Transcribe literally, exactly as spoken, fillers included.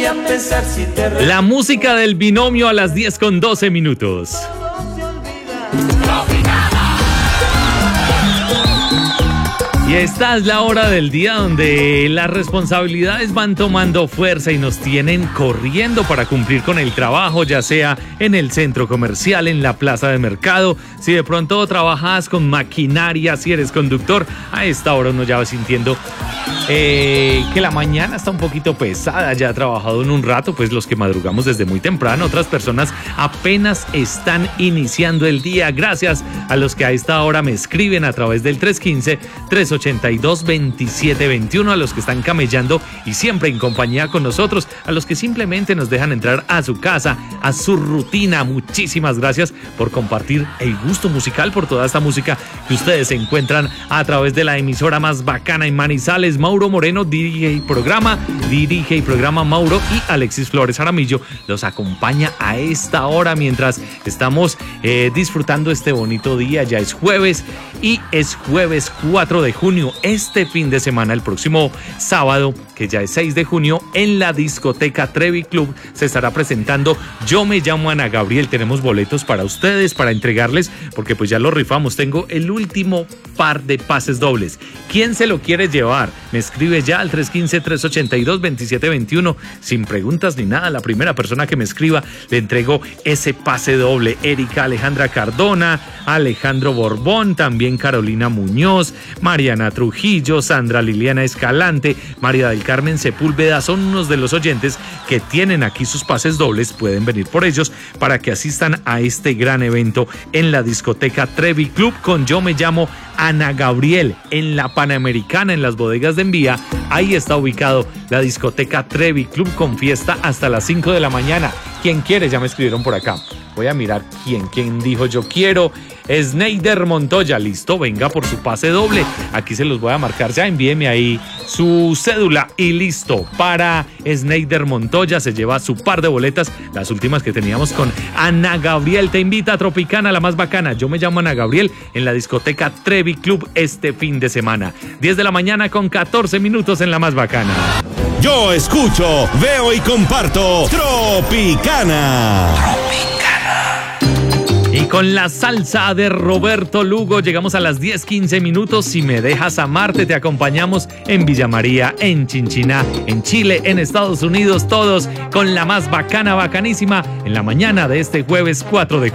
a pensar si te re... La música del binomio a las diez con doce minutos. Y esta es la hora del día donde las responsabilidades van tomando fuerza y nos tienen corriendo para cumplir con el trabajo, ya sea en el centro comercial, en la plaza de mercado. Si de pronto trabajas con maquinaria, si eres conductor, a esta hora uno ya va sintiendo eh, que la mañana está un poquito pesada. Ya ha trabajado en un rato, pues los que madrugamos desde muy temprano, otras personas apenas están iniciando el día. Gracias a los que a esta hora me escriben a través del tres uno cinco, tres ochenta y dos, veintisiete veintiuno, a los que están camellando y siempre en compañía con nosotros, a los que simplemente nos dejan entrar a su casa, a su rutina. Muchísimas gracias por compartir el gusto musical, por toda esta música que ustedes encuentran a través de la emisora más bacana en Manizales. Mauro Moreno dirige el programa, dirige el programa Mauro, y Alexis Flores Jaramillo los acompaña a esta hora mientras estamos eh, disfrutando este bonito día. Ya es jueves y es jueves cuatro de junio. Este fin de semana, el próximo sábado, que ya es seis de junio, en la discoteca Trevi Club se estará presentando Yo Me Llamo Ana Gabriel. Tenemos boletos para ustedes, para entregarles, porque pues ya lo rifamos. Tengo el último par de pases dobles. ¿Quién se lo quiere llevar? Me escribe ya al tres uno cinco, tres ochenta y dos, veintisiete veintiuno, sin preguntas ni nada. La primera persona que me escriba le entrego ese pase doble. Erika Alejandra Cardona, Alejandro Borbón, también Carolina Muñoz, Mariana Trujillo, Sandra Liliana Escalante, María del Carmen Sepúlveda son unos de los oyentes que tienen aquí sus pases dobles. Pueden venir por ellos para que asistan a este gran evento en la discoteca Trevi Club con Yo Me Llamo Ana Gabriel, en la Panamericana, en las bodegas de Envía. Ahí está ubicado la discoteca Trevi Club con fiesta hasta las cinco de la mañana. ¿Quién quiere? Ya me escribieron por acá. Voy a mirar quién, quién dijo yo quiero. Sneider Montoya, listo, venga por su pase doble. Aquí se los voy a marcar ya, envíeme ahí su cédula y listo. Para Sneider Montoya se lleva su par de boletas, las últimas que teníamos con Ana Gabriel. Te invita a Tropicana, la más bacana. Yo Me Llamo Ana Gabriel, en la discoteca Trevi Club este fin de semana. diez de la mañana con catorce minutos en la más bacana. Yo escucho, veo y comparto Tropicana. Y con la salsa de Roberto Lugo llegamos a las diez quince minutos. Si me dejas amarte, te acompañamos en Villa María, en Chinchiná, en Chile, en Estados Unidos, todos con la más bacana, bacanísima, en la mañana de este jueves cuatro de junio.